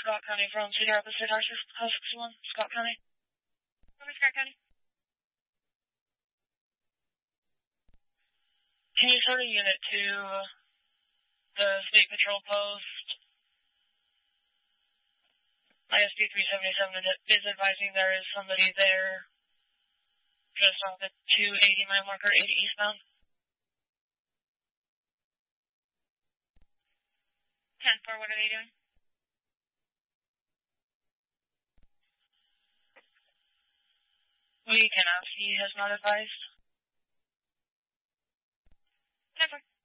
Scott County from Cedar Rapids, House 61, Scott County. Over Scott County. Can you sort a unit to the State Patrol Post? ISP 377 is advising there is somebody there just off the 280 mile marker, 80 eastbound. 10-4, what are they doing? We cannot. He has not advised. 10-4.